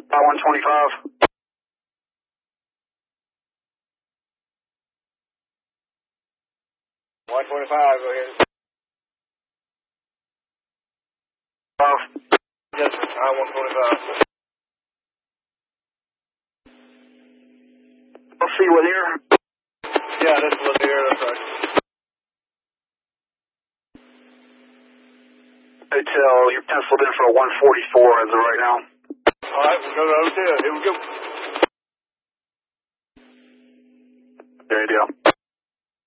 125. 125, go ahead. Yes, sir. I-125. Let's see what here. Yeah, this is Lanier, that's right. Hotel, you're penciled in for a 144 as of right now. All right, we'll go to the hotel. Here we go. There you go.